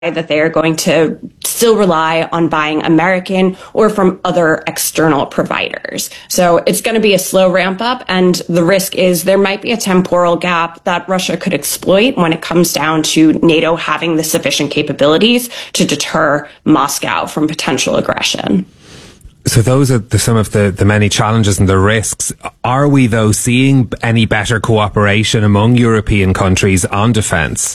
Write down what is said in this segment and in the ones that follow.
that they are going to still rely on buying American or from other external providers. So it's going to be a slow ramp up, and the risk is there might be a temporal gap that Russia could exploit when it comes down to NATO having the sufficient capabilities to deter Moscow from potential aggression. So those are some of the many challenges and the risks. Are we, though, seeing any better cooperation among European countries on defence?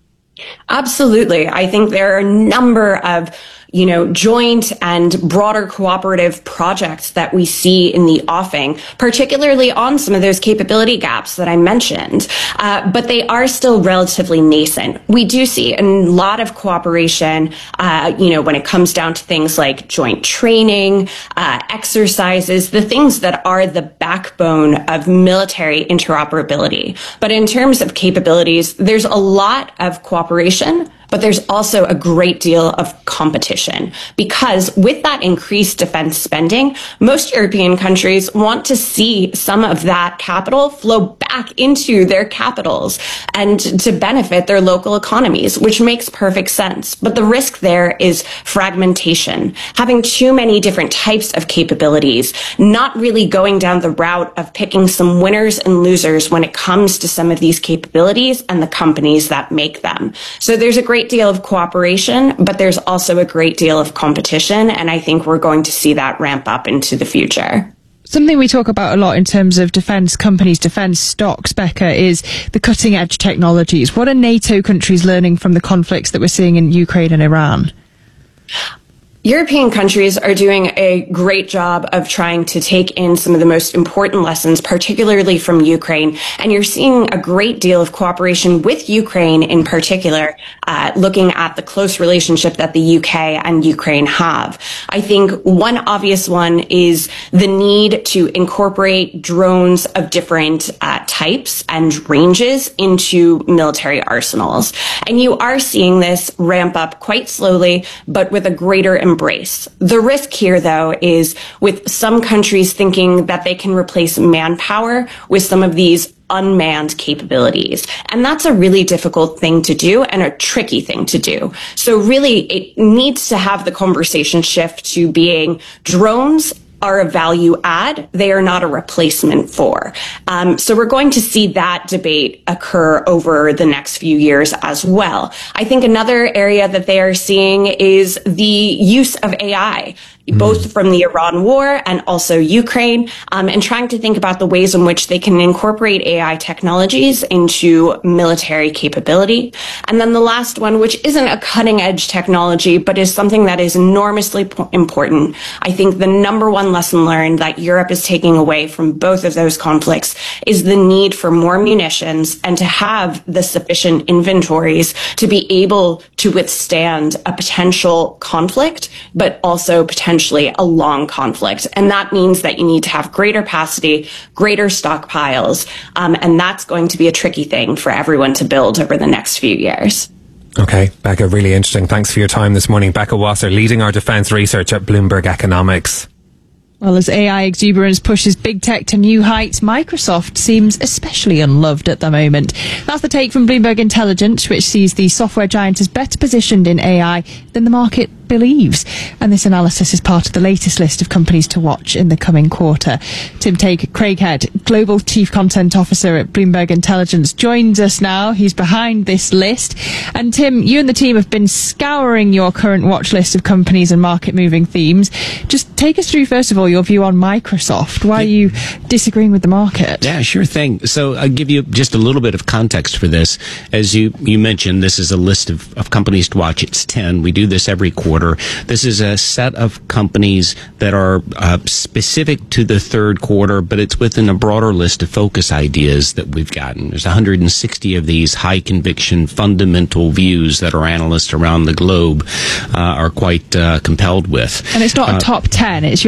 Absolutely. I think there are a number of joint and broader cooperative projects that we see in the offing, particularly on some of those capability gaps that I mentioned. But they are still relatively nascent. We do see a lot of cooperation, when it comes down to things like joint training, exercises, the things that are the backbone of military interoperability. But in terms of capabilities, there's a lot of cooperation, but there's also a great deal of competition, because with that increased defense spending, most European countries want to see some of that capital flow back into their capitals and to benefit their local economies, which makes perfect sense. But the risk there is fragmentation, having too many different types of capabilities, not really going down the route of picking some winners and losers when it comes to some of these capabilities and the companies that make them. So there's a great deal of cooperation, but there's also a great deal of competition, and I think we're going to see that ramp up into the future. Something we talk about a lot in terms of defence companies, defence stocks, Becca, is the cutting edge technologies. What are NATO countries learning from the conflicts that we're seeing in Ukraine and Iran? European countries are doing a great job of trying to take in some of the most important lessons, particularly from Ukraine. And you're seeing a great deal of cooperation with Ukraine in particular, looking at the close relationship that the UK and Ukraine have. I think one obvious one is the need to incorporate drones of different types and ranges into military arsenals. And you are seeing this ramp up quite slowly, but with a greater embrace. The risk here, though, is with some countries thinking that they can replace manpower with some of these unmanned capabilities. And that's a really difficult thing to do and a tricky thing to do. So really, it needs to have the conversation shift to being drones are a value add. They are not a replacement for. So we're going to see that debate occur over the next few years as well. I think another area that they are seeing is the use of AI, both from the Iran war and also Ukraine, and trying to think about the ways in which they can incorporate AI technologies into military capability. And then the last one, which isn't a cutting edge technology, but is something that is enormously important. I think the number one lesson learned that Europe is taking away from both of those conflicts is the need for more munitions and to have the sufficient inventories to be able to withstand a potential conflict, but also potentially a long conflict. And that means that you need to have greater capacity, greater stockpiles, and that's going to be a tricky thing for everyone to build over the next few years. Okay, Becca, really interesting. Thanks for your time this morning. Becca Wasser, leading our defence research at Bloomberg Economics. Well, as AI exuberance pushes big tech to new heights, Microsoft seems especially unloved at the moment. That's the take from Bloomberg Intelligence, which sees the software giant as better positioned in AI than the market believes. And this analysis is part of the latest list of companies to watch in the coming quarter. Tim Craighead, Global Chief Content Officer at Bloomberg Intelligence, joins us now. He's behind this list. And Tim, you and the team have been scouring your current watch list of companies and market-moving themes. Just take us through, first of all, your view on Microsoft. Why are you disagreeing with the market? Yeah, sure thing. So I'll give you just a little bit of context for this. As you mentioned, this is a list of companies to watch. It's 10. We do this every quarter. This is a set of companies that are specific to the third quarter, but it's within a broader list of focus ideas that we've gotten. There's 160 of these high conviction fundamental views that our analysts around the globe are quite compelled with. And it's not a top 10, it's your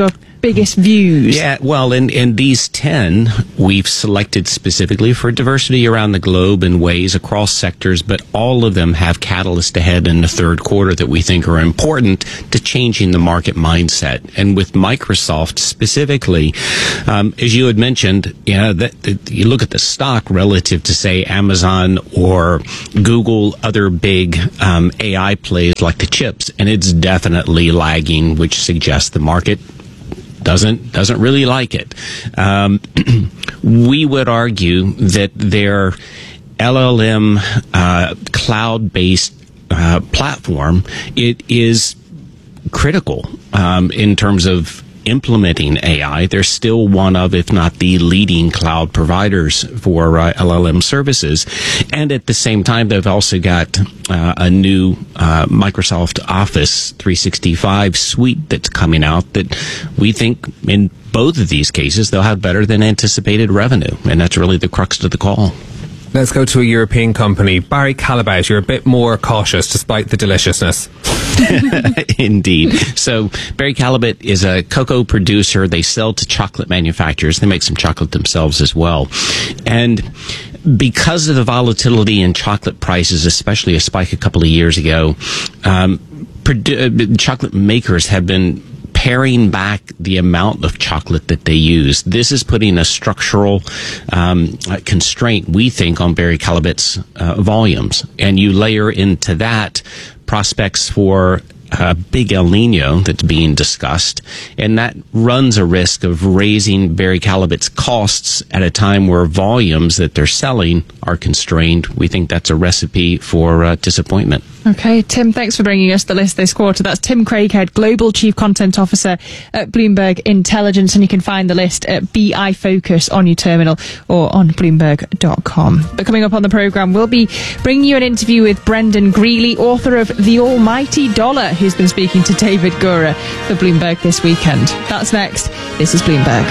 biggest views? Yeah, well, in these 10, we've selected specifically for diversity around the globe in ways across sectors, but all of them have catalysts ahead in the third quarter that we think are important to changing the market mindset. And with Microsoft specifically, as you had mentioned, you look at the stock relative to, say, Amazon or Google, other big AI plays like the chips, and it's definitely lagging, which suggests the market doesn't really like it. We would argue that their LLM cloud-based platform, it is critical in terms of implementing AI. They're still one of, if not the leading cloud providers for LLM services. And at the same time, they've also got a new Microsoft Office 365 suite that's coming out that we think in both of these cases, they'll have better than anticipated revenue. And that's really the crux of the call. Let's go to a European company. Barry Callebaut, you're a bit more cautious despite the deliciousness. Indeed. So Barry Callebaut is a cocoa producer. They sell to chocolate manufacturers. They make some chocolate themselves as well. And because of the volatility in chocolate prices, especially a spike a couple of years ago, chocolate makers have been paring back the amount of chocolate that they use. This is putting a structural constraint, we think, on Barry Callebaut's volumes. And you layer into that prospects for big El Nino that's being discussed, and that runs a risk of raising Barry Callebaut's costs at a time where volumes that they're selling are constrained. We think that's a recipe for disappointment. Okay, Tim, thanks for bringing us the list this quarter. That's Tim Craighead, Global Chief Content Officer at Bloomberg Intelligence, and you can find the list at BI Focus on your terminal or on Bloomberg.com. But coming up on the programme, we'll be bringing you an interview with Brendan Greeley, author of The Almighty Dollar, who's been speaking to David Gura for Bloomberg this weekend. That's next. This is Bloomberg.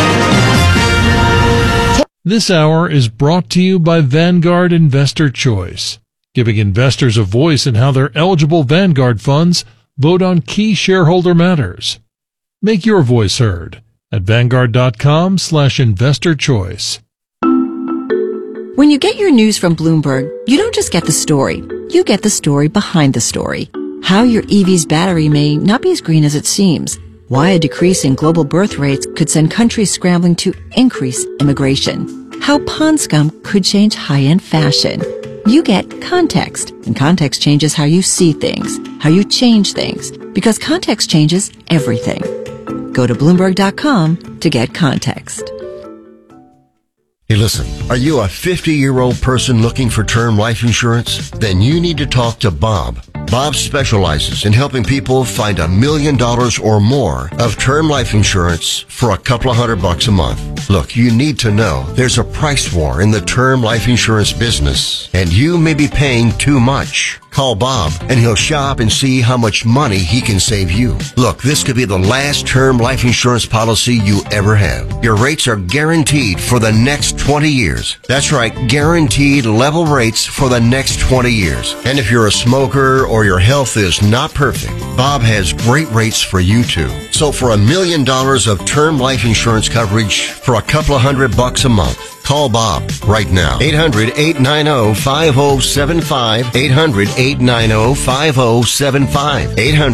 This hour is brought to you by Vanguard Investor Choice, giving investors a voice in how their eligible Vanguard funds vote on key shareholder matters. Make your voice heard at Vanguard.com/investor choice. When you get your news from Bloomberg, you don't just get the story. You get the story behind the story. How your EV's battery may not be as green as it seems. Why a decrease in global birth rates could send countries scrambling to increase immigration. How pond scum could change high-end fashion. You get context, and context changes how you see things, how you change things, because context changes everything. Go to Bloomberg.com to get context. Hey, listen, are you a 50-year-old person looking for term life insurance? Then you need to talk to Bob. Bob specializes in helping people find $1 million or more of term life insurance for a couple of $100 a month. Look, you need to know there's a price war in the term life insurance business, and you may be paying too much. Call Bob, and he'll shop and see how much money he can save you. Look, this could be the last term life insurance policy you ever have. Your rates are guaranteed for the next 20 years. That's right, guaranteed level rates for the next 20 years. And if you're a smoker or your health is not perfect, Bob has great rates for you too. So for $1 million of term life insurance coverage for a couple of $100 a month, call Bob right now. 800-890-5075. 800-890-5075.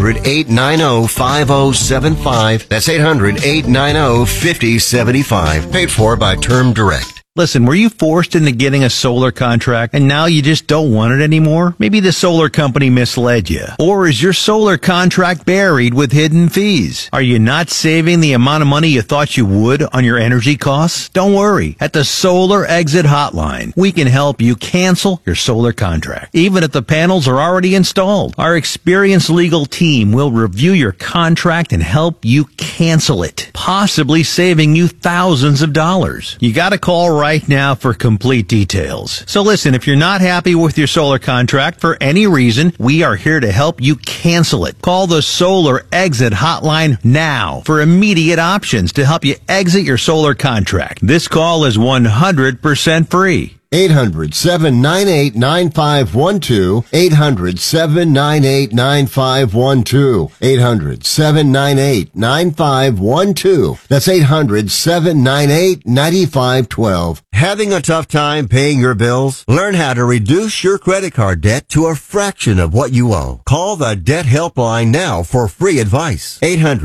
800-890-5075. That's 800-890-5075. Paid for by Term Direct. Listen, were you forced into getting a solar contract and now you just don't want it anymore? Maybe the solar company misled you. Or is your solar contract buried with hidden fees? Are you not saving the amount of money you thought you would on your energy costs? Don't worry. At the Solar Exit Hotline, we can help you cancel your solar contract, even if the panels are already installed. Our experienced legal team will review your contract and help you cancel it, possibly saving you thousands of dollars. You gotta call right now for complete details. So listen, if you're not happy with your solar contract for any reason, we are here to help you cancel it. Call the Solar Exit Hotline now for immediate options to help you exit your solar contract. This call is 100% free. 800-798-9512. 800-798-9512. 800-798-9512. That's 800-798-9512. Having a tough time paying your bills? Learn how to reduce your credit card debt to a fraction of what you owe. Call the Debt Helpline now for free advice.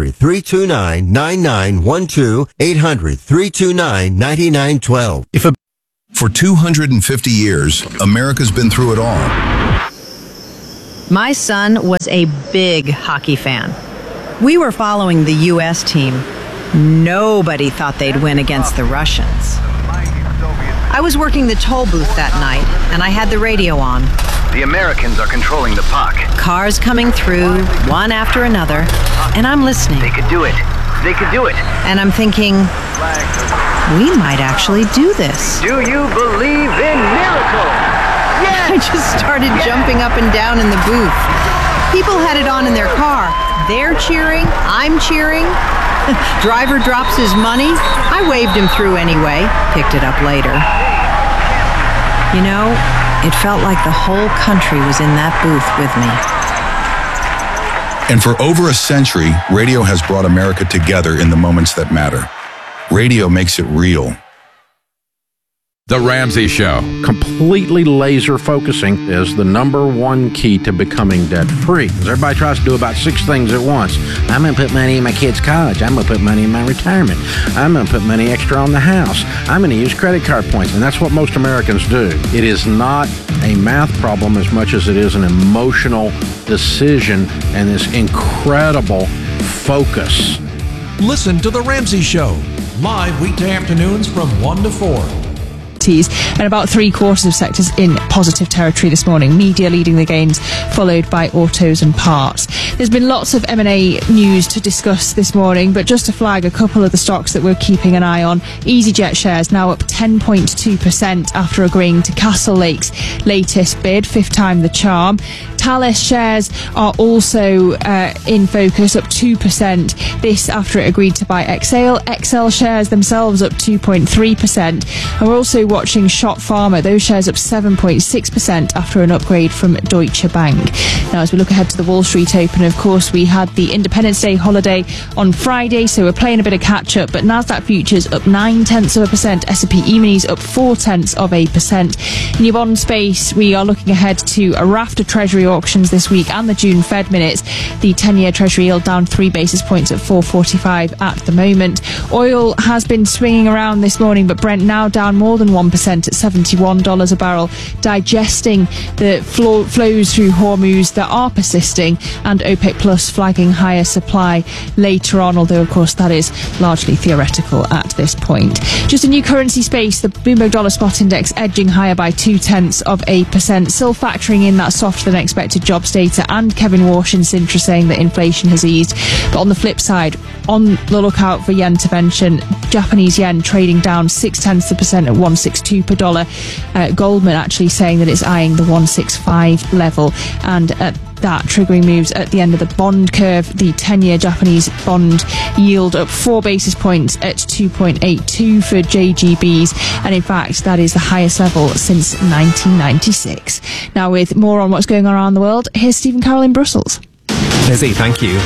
800-329-9912. 800-329-9912. For 250 years, America's been through it all. My son was a big hockey fan. We were following the U.S. team. Nobody thought they'd win against the Russians. I was working the toll booth that night, and I had the radio on. The Americans are controlling the puck. Cars coming through, one after another, and I'm listening. They could do it. They could do it. And I'm thinking, we might actually do this. Do you believe in miracles? Yeah! I just started jumping up and down in the booth. People had it on in their car. They're cheering, I'm cheering. Driver drops his money. I waved him through anyway, picked it up later. You know, it felt like the whole country was in that booth with me. And for over a century, radio has brought America together in the moments that matter. Radio makes it real. The Ramsey Show. Completely laser focusing is the number one key to becoming debt-free. Everybody tries to do about 6 things at once. I'm going to put money in my kids' college. I'm going to put money in my retirement. I'm going to put money extra on the house. I'm going to use credit card points. And that's what most Americans do. It is not a math problem as much as it is an emotional decision and this incredible focus. Listen to The Ramsey Show, live weekday afternoons from 1 to 4. And about 3/4 of sectors in positive territory this morning. Media leading the gains, followed by autos and parts. There's been lots of M&A news to discuss this morning, but just to flag a couple of the stocks that we're keeping an eye on. EasyJet shares now up 10.2% after agreeing to Castle Lake's latest bid, 5th time the charm. Thales shares are also in focus, up 2%. This after it agreed to buy Exhale. Excel shares themselves up 2.3%. And we're also watching Schott Pharma. Those shares up 7.6% after an upgrade from Deutsche Bank. Now, as we look ahead to the Wall Street Open, of course, we had the Independence Day holiday on Friday, so we're playing a bit of catch-up. But Nasdaq futures up 0.9%. S&P E-minis up 0.4%. In your bond space, we are looking ahead to a raft of Treasury auctions this week and the June Fed minutes. The 10-year Treasury yield down 3 basis points at 4.45 at the moment. Oil has been swinging around this morning, but Brent now down more than 1% at $71 a barrel, digesting the flows through Hormuz that are persisting, and OPEC Plus flagging higher supply later on, although of course that is largely theoretical at this point. Just a new currency space, the Bloomberg Dollar Spot Index edging higher by 0.2%, still factoring in that softer than expected jobs data and Kevin Walsh in Sintra saying that inflation has eased. But on the flip side, on the lookout for yen intervention, Japanese yen trading down 0.6% at 162 per dollar. Goldman actually saying that it's eyeing the 165 level, and at that triggering moves at the end of the bond curve. The 10-year Japanese bond yield up 4 basis points at 2.82 for JGBs, and in fact that is the highest level since 1996. Now, with more on what's going on around the world, here's Stephen Carroll in Brussels. Lizzie, thank you.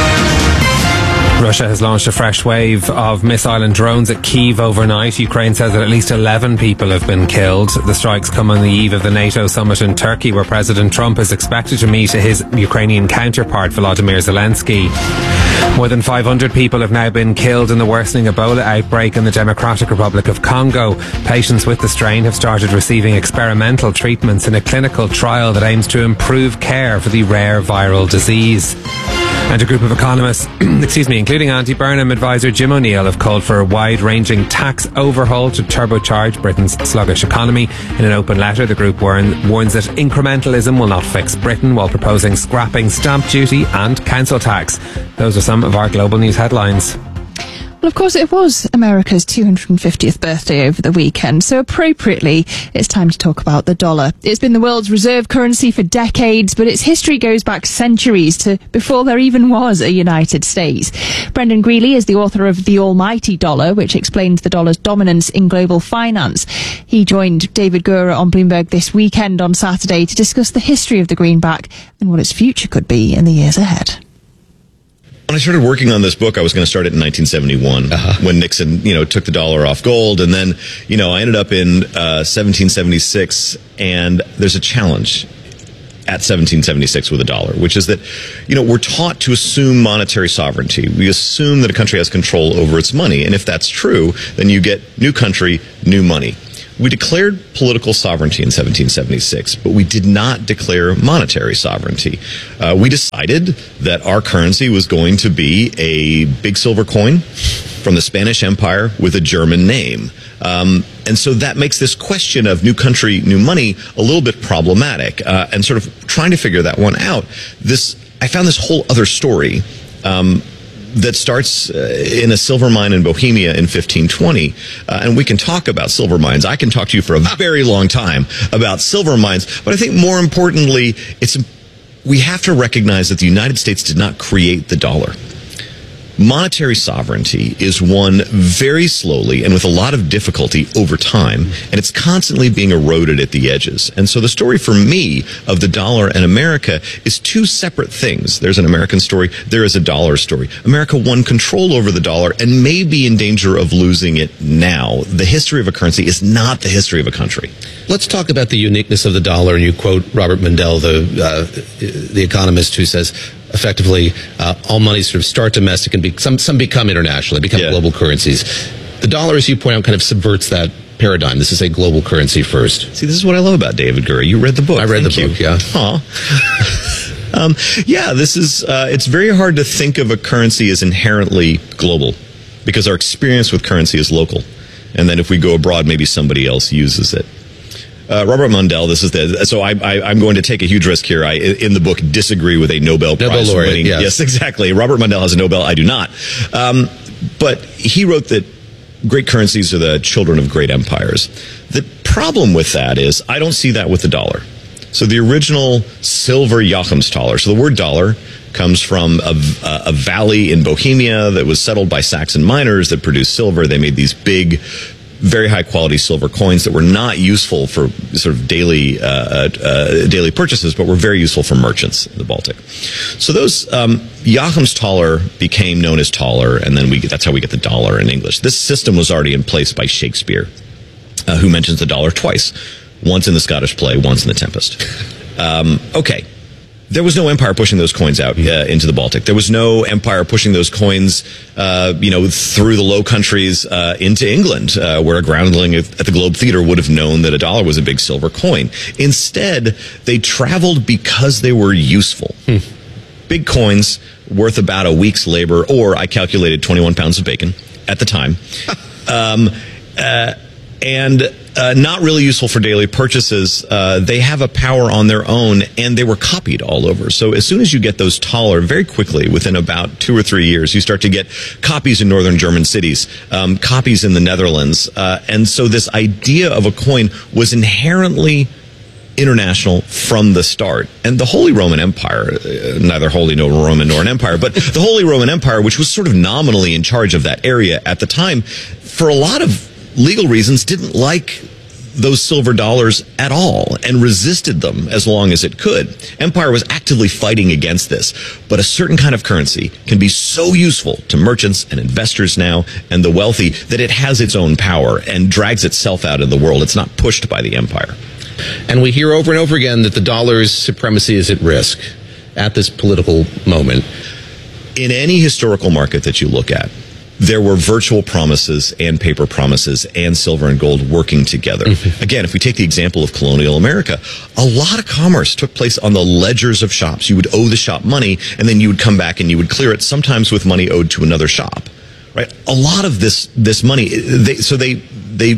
Russia has launched a fresh wave of missile and drones at Kyiv overnight. Ukraine says that at least 11 people have been killed. The strikes come on the eve of the NATO summit in Turkey, where President Trump is expected to meet his Ukrainian counterpart, Volodymyr Zelensky. More than 500 people have now been killed in the worsening Ebola outbreak in the Democratic Republic of Congo. Patients with the strain have started receiving experimental treatments in a clinical trial that aims to improve care for the rare viral disease. And a group of economists, including anti-Burnham advisor Jim O'Neill, have called for a wide-ranging tax overhaul to turbocharge Britain's sluggish economy. In an open letter, the group warns that incrementalism will not fix Britain, while proposing scrapping stamp duty and council tax. Those are some of our global news headlines. Well, of course, it was America's 250th birthday over the weekend, so appropriately, it's time to talk about the dollar. It's been the world's reserve currency for decades, but its history goes back centuries to before there even was a United States. Brendan Greeley is the author of The Almighty Dollar, which explains the dollar's dominance in global finance. He joined David Gura on Bloomberg this weekend on Saturday to discuss the history of the greenback and what its future could be in the years ahead. When I started working on this book, I was going to start it in 1971 when Nixon, took the dollar off gold. And then, I ended up in 1776, and there's a challenge at 1776 with the dollar, which is that, we're taught to assume monetary sovereignty. We assume that a country has control over its money. And if that's true, then you get new country, new money. We declared political sovereignty in 1776, but we did not declare monetary sovereignty. We decided that our currency was going to be a big silver coin from the Spanish Empire with a German name. And so that makes this question of new country, new money a little bit problematic. And sort of trying to figure that one out, I found this whole other story that starts in a silver mine in Bohemia in 1520. And we can talk about silver mines. I can talk to you for a very long time about silver mines. But I think more importantly, we have to recognize that the United States did not create the dollar. Monetary sovereignty is won very slowly and with a lot of difficulty over time, and it's constantly being eroded at the edges. And so the story for me of the dollar and America is two separate things. There's an American story, there is a dollar story. America won control over the dollar and may be in danger of losing it now. The history of a currency is not the history of a country. Let's talk about the uniqueness of the dollar, and you quote Robert Mundell, the economist, who says, effectively, all money sort of start domestic and some become international, they become global currencies. The dollar, as you point out, kind of subverts that paradigm. This is a global currency first. See, this is what I love about David Gura. You read the book. I read the book, yeah. This is, it's very hard to think of a currency as inherently global because our experience with currency is local. And then if we go abroad, maybe somebody else uses it. Robert Mundell, I'm going to take a huge risk here. I, in the book, disagree with a Nobel Prize winning. Yes, exactly. Robert Mundell has a Nobel. I do not. But he wrote that great currencies are the children of great empires. The problem with that is I don't see that with the dollar. So the original silver Joachimsthaler, so the word dollar comes from a valley in Bohemia that was settled by Saxon miners that produced silver. They made these big, very high quality silver coins that were not useful for sort of daily purchases, but were very useful for merchants in the Baltic. So those Joachimsthaler became known as taler, and then that's how we get the dollar in English. This system was already in place by Shakespeare, who mentions the dollar twice, once in the Scottish play, once in the Tempest. Okay. There was no empire pushing those coins out into the Baltic. There was no empire pushing those coins, through the Low Countries into England, where a groundling at the Globe Theatre would have known that a dollar was a big silver coin. Instead, they traveled because they were useful. Big coins worth about a week's labor, or I calculated 21 pounds of bacon at the time. And not really useful for daily purchases. They have a power on their own, and they were copied all over. So as soon as you get those taller, very quickly, within about 2 or 3 years, you start to get copies in northern German cities, copies in the Netherlands. And so this idea of a coin was inherently international from the start. And the Holy Roman Empire, neither Holy nor Roman nor an empire, but the Holy Roman Empire, which was sort of nominally in charge of that area at the time, for a lot of legal reasons, didn't like those silver dollars at all and resisted them as long as it could. Empire was actively fighting against this, but a certain kind of currency can be so useful to merchants and investors now and the wealthy that it has its own power and drags itself out in the world. It's not pushed by the empire. And we hear over and over again that the dollar's supremacy is at risk at this political moment. In any historical market that you look at, there were virtual promises and paper promises and silver and gold working together. Again, if we take the example of colonial America, a lot of commerce took place on the ledgers of shops. You would owe the shop money, and then you would come back and you would clear it, sometimes with money owed to another shop. Right? A lot of this money, they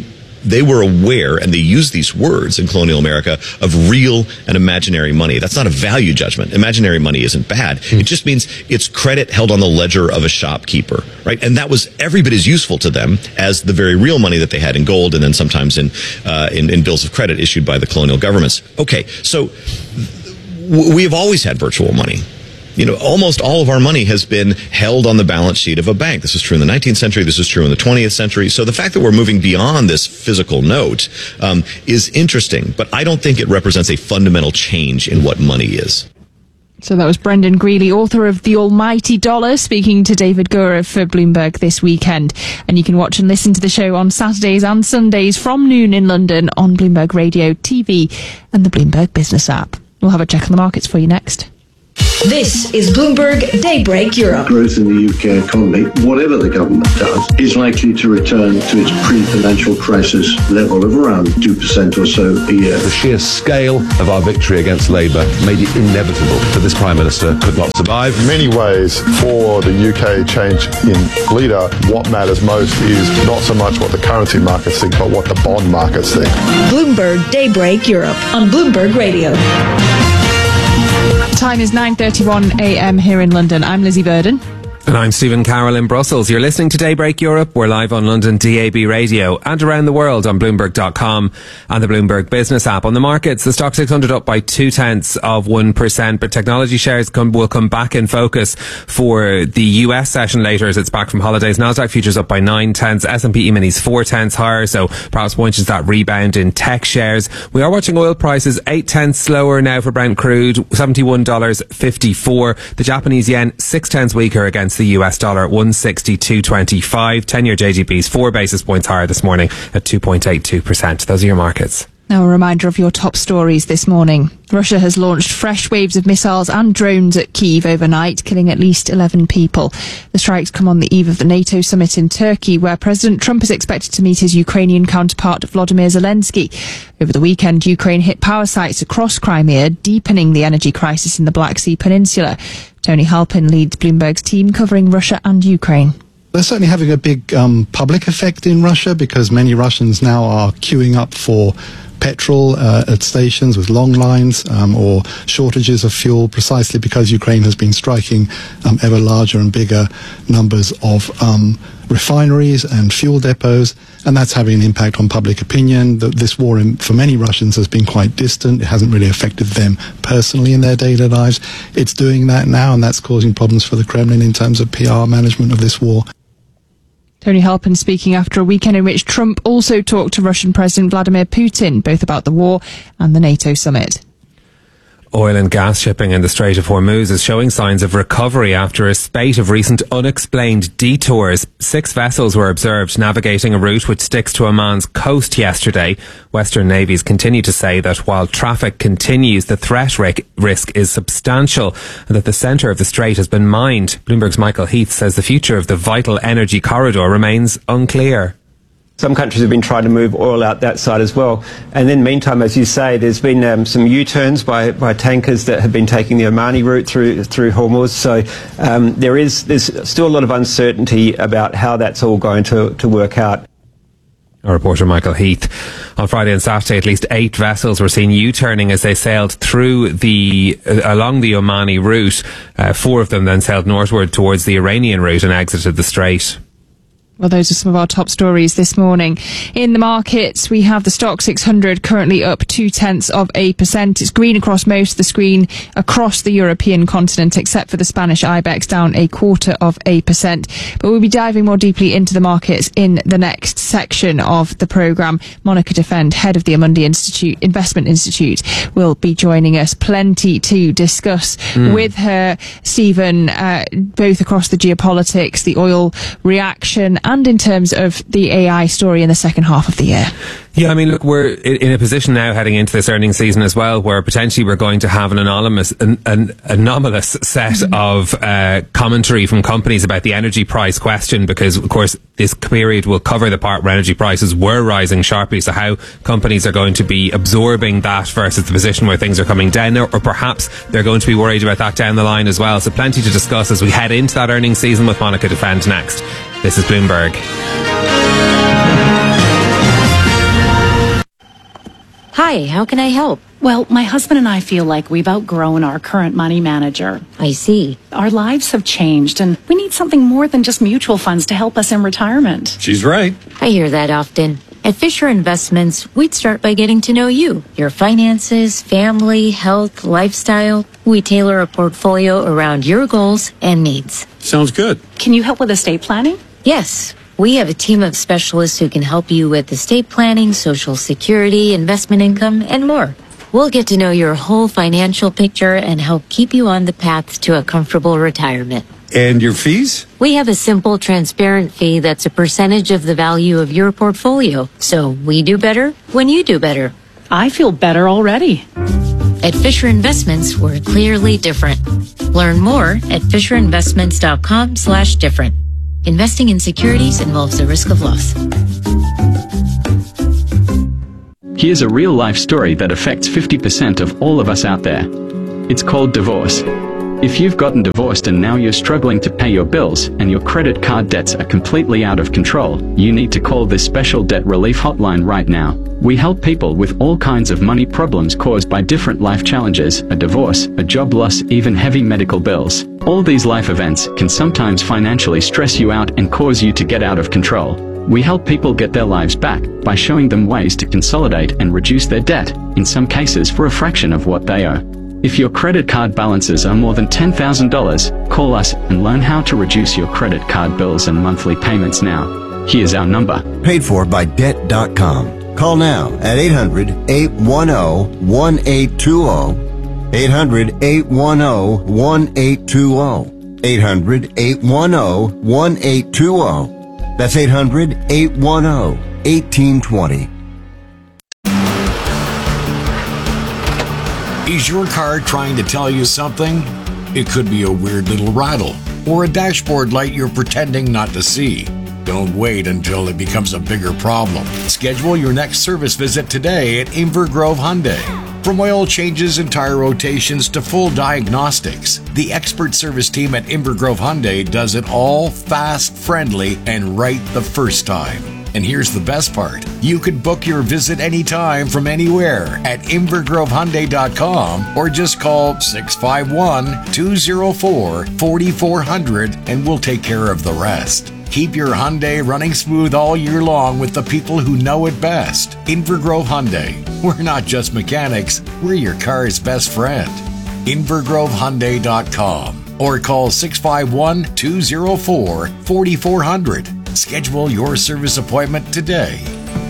they were aware, and they used these words in colonial America, of real and imaginary money. That's not a value judgment. Imaginary money isn't bad. It just means it's credit held on the ledger of a shopkeeper, right? And that was every bit as useful to them as the very real money that they had in gold and then sometimes in bills of credit issued by the colonial governments. Okay, so we have always had virtual money. You know, almost all of our money has been held on the balance sheet of a bank. This was true in the 19th century. This was true in the 20th century. So the fact that we're moving beyond this physical note is interesting, but I don't think it represents a fundamental change in what money is. So that was Brendan Greeley, author of The Almighty Dollar, speaking to David Gura for Bloomberg this weekend. And you can watch and listen to the show on Saturdays and Sundays from noon in London on Bloomberg Radio, TV and the Bloomberg Business app. We'll have a check on the markets for you next. This is Bloomberg Daybreak Europe. Growth in the UK economy, whatever the government does, is likely to return to its pre-financial crisis level of around 2% or so a year. The sheer scale of our victory against Labour made it inevitable that this Prime Minister could not survive. In many ways, for the UK change in leader, what matters most is not so much what the currency markets think, but what the bond markets think. Bloomberg Daybreak Europe on Bloomberg Radio. Time is 9:31 a.m. here in London. I'm Lizzie Burden. And I'm Stephen Carroll in Brussels. You're listening to Daybreak Europe. We're live on London DAB radio and around the world on Bloomberg.com and the Bloomberg Business app. On the markets, the stock 600 up by 0.2%, but technology shares will come back in focus for the US session later as it's back from holidays. Nasdaq futures up by 0.9, S&P E-minis 0.4 higher, so perhaps pointing to that rebound in tech shares. We are watching oil prices 0.8 slower now for Brent crude, $71.54. The Japanese yen 0.6 weaker against the US dollar, 162.25. 10-year JGB's 4 basis points higher this morning at 2.82%. Those are your markets. Now a reminder of your top stories this morning. Russia has launched fresh waves of missiles and drones at Kyiv overnight, killing at least 11 people. The strikes come on the eve of the NATO summit in Turkey, where President Trump is expected to meet his Ukrainian counterpart Volodymyr Zelensky. Over the weekend, Ukraine hit power sites across Crimea, deepening the energy crisis in the Black Sea Peninsula. Tony Halpin leads Bloomberg's team covering Russia and Ukraine. They're certainly having a big public effect in Russia because many Russians now are queuing up for petrol at stations with long lines or shortages of fuel, precisely because Ukraine has been striking ever larger and bigger numbers of refineries and fuel depots, and that's having an impact on public opinion. This war for many Russians has been quite distant. It hasn't really affected them personally in their daily lives. It's doing that now, and that's causing problems for the Kremlin in terms of PR management of this war. Tony Halpin speaking after a weekend in which Trump also talked to Russian President Vladimir Putin, both about the war and the NATO summit. Oil and gas shipping in the Strait of Hormuz is showing signs of recovery after a spate of recent unexplained detours. 6 vessels were observed navigating a route which sticks to Oman's coast yesterday. Western navies continue to say that while traffic continues, the threat risk is substantial and that the centre of the strait has been mined. Bloomberg's Michael Heath says the future of the vital energy corridor remains unclear. Some countries have been trying to move oil out that side as well. And then meantime, as you say, there's been some U-turns by tankers that have been taking the Omani route through Hormuz. So there's still a lot of uncertainty about how that's all going to work out. Our reporter Michael Heath. On Friday and Saturday, at least 8 vessels were seen U-turning as they sailed through along the Omani route. 4 of them then sailed northward towards the Iranian route and exited the strait. Well, those are some of our top stories this morning. In the markets, we have the stock 600 currently up 0.2%. It's green across most of the screen across the European continent, except for the Spanish IBEX, down 0.25%. But we'll be diving more deeply into the markets in the next section of the programme. Monica Defend, head of the Amundi Investment Institute, will be joining us. Plenty to discuss with her, Stephen, both across the geopolitics, the oil reaction, and in terms of the AI story in the second half of the year. Yeah, I mean, look, we're in a position now heading into this earnings season as well, where potentially we're going to have an anomalous set of commentary from companies about the energy price question, because, of course, this period will cover the part where energy prices were rising sharply. So how companies are going to be absorbing that versus the position where things are coming down, or perhaps they're going to be worried about that down the line as well. So plenty to discuss as we head into that earnings season with Monica Defend next. This is Bloomberg. Hi, how can I help? Well, my husband and I feel like we've outgrown our current money manager. I see. Our lives have changed, and we need something more than just mutual funds to help us in retirement. She's right. I hear that often. At Fisher Investments, we'd start by getting to know you, your finances, family, health, lifestyle. We tailor a portfolio around your goals and needs. Sounds good. Can you help with estate planning? Yes. We have a team of specialists who can help you with estate planning, Social Security, investment income, and more. We'll get to know your whole financial picture and help keep you on the path to a comfortable retirement. And your fees? We have a simple, transparent fee that's a percentage of the value of your portfolio. So we do better when you do better. I feel better already. At Fisher Investments, we're clearly different. Learn more at FisherInvestments.com/different. Investing in securities involves the risk of loss. Here's a real-life story that affects 50% of all of us out there. It's called divorce. If you've gotten divorced and now you're struggling to pay your bills and your credit card debts are completely out of control, you need to call this special debt relief hotline right now. We help people with all kinds of money problems caused by different life challenges, a divorce, a job loss, even heavy medical bills. All these life events can sometimes financially stress you out and cause you to get out of control. We help people get their lives back by showing them ways to consolidate and reduce their debt, in some cases for a fraction of what they owe. If your credit card balances are more than $10,000, call us and learn how to reduce your credit card bills and monthly payments now. Here's our number. Paid for by Debt.com. Call now at 800-810-1820. 800-810-1820. 800-810-1820. That's 800-810-1820. Is your car trying to tell you something? It could be a weird little rattle or a dashboard light you're pretending not to see. Don't wait until it becomes a bigger problem. Schedule your next service visit today at Inver Grove Hyundai. From oil changes and tire rotations to full diagnostics, the expert service team at Inver Grove Hyundai does it all fast, friendly, and right the first time. And here's the best part. You can book your visit anytime from anywhere at invergrovehyundai.com or just call 651-204-4400 and we'll take care of the rest. Keep your Hyundai running smooth all year long with the people who know it best. Inver Grove Hyundai. We're not just mechanics, we're your car's best friend. invergrovehyundai.com or call 651-204-4400. Schedule your service appointment today.